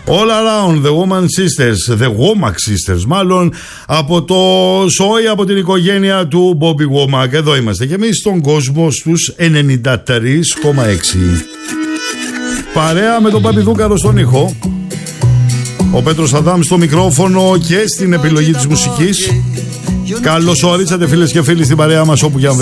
All Around The Woman Sisters, The Womack Sisters μάλλον, από το Σόι, από την οικογένεια του Bobby Womack. Εδώ είμαστε και εμείς στον κόσμο στους 93,6. Παρέα με τον Παπιδούκαρο στον ήχο, ο Πέτρος Αδάμ στο μικρόφωνο και στην επιλογή της μουσικής. Καλώς ορίσατε φίλες και φίλοι στην παρέα μας όπου για